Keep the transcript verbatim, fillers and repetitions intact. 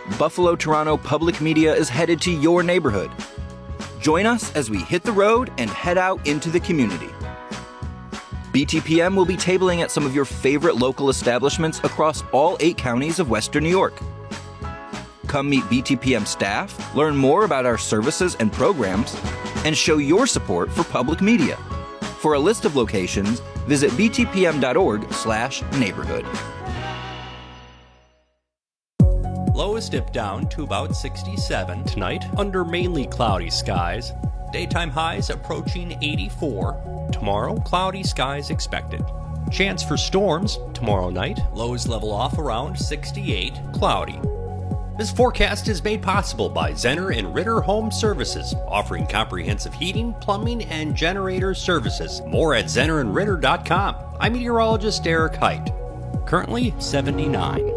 Buffalo Toronto Public Media is headed to your neighborhood. Join us as we hit the road and head out into the community. B T P M will be tabling at some of your favorite local establishments across all eight counties of Western New York. Come meet B T P M staff, learn more about our services and programs, and show your support for public media. For a list of locations, visit b t p m dot org slash neighborhood. Lows dip down to about sixty-seven tonight under mainly cloudy skies. Daytime highs approaching eighty-four. Tomorrow, cloudy skies expected. Chance for storms tomorrow night. Lows level off around sixty-eight, cloudy. This forecast is made possible by Zenner and Ritter Home Services, offering comprehensive heating, plumbing, and generator services. More at zenner and ritter dot com. I'm meteorologist Derek Height. Currently seventy-nine.